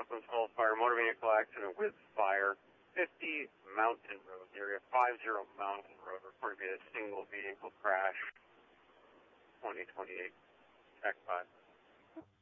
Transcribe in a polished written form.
Uplands Falls Fire motor vehicle accident with fire, 50 Mountain Road, area 50 Mountain Road, reported to be a single vehicle crash, 2028, Tech 5.